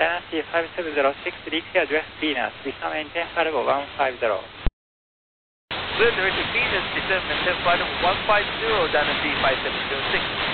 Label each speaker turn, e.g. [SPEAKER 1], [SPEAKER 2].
[SPEAKER 1] Dynasty 5706, Rixie address Venus, descend maintain Cargo 150.
[SPEAKER 2] Clear direction Venus, descend maintain flight 150, Dynasty 5706.